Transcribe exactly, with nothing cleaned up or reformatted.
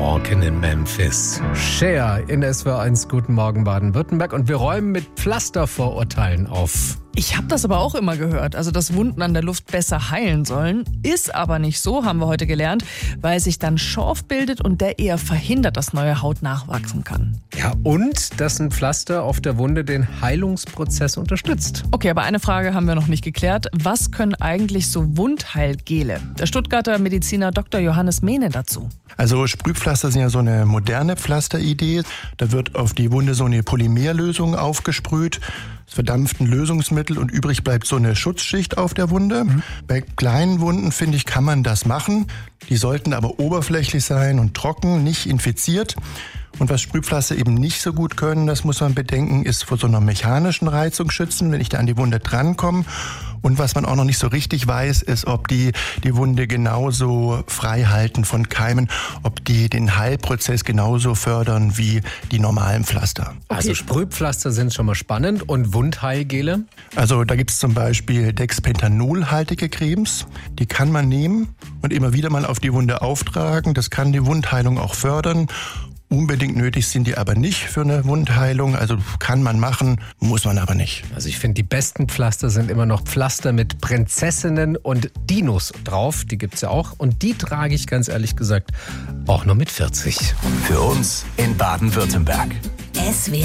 Walking in Memphis. Cher in S W R eins. Guten Morgen Baden-Württemberg. Und wir räumen mit Pflastervorurteilen auf. Ich habe das aber auch immer gehört, also dass Wunden an der Luft besser heilen sollen. Ist aber nicht so, haben wir heute gelernt, weil sich dann Schorf bildet und der eher verhindert, dass neue Haut nachwachsen kann. Ja, und dass ein Pflaster auf der Wunde den Heilungsprozess unterstützt. Okay, aber eine Frage haben wir noch nicht geklärt. Was können eigentlich so Wundheilgele? Der Stuttgarter Mediziner Doktor Johannes Mehne dazu. Also Sprühpflaster sind ja so eine moderne Pflasteridee. Da wird auf die Wunde so eine Polymerlösung aufgesprüht. Es verdampft ein Lösungsmittel und übrig bleibt so eine Schutzschicht auf der Wunde. Mhm. Bei kleinen Wunden, finde ich, kann man das machen. Die sollten aber oberflächlich sein und trocken, nicht infiziert. Und was Sprühpflaster eben nicht so gut können, das muss man bedenken, ist vor so einer mechanischen Reizung schützen, wenn ich da an die Wunde drankomme. Und was man auch noch nicht so richtig weiß, ist, ob die die Wunde genauso frei halten von Keimen, ob die den Heilprozess genauso fördern wie die normalen Pflaster. Also Sprühpflaster sind schon mal spannend. Und Wundheilgele? Also da gibt es zum Beispiel Dexpentanol-haltige Cremes. Die kann man nehmen und immer wieder mal auf die Wunde auftragen. Das kann die Wundheilung auch fördern. Unbedingt nötig sind die aber nicht für eine Wundheilung. Also kann man machen, muss man aber nicht. Also ich finde, die besten Pflaster sind immer noch Pflaster mit Prinzessinnen und Dinos drauf. Die gibt's ja auch. Und die trage ich ganz ehrlich gesagt auch nur mit vierzig. Für uns in Baden-Württemberg. S W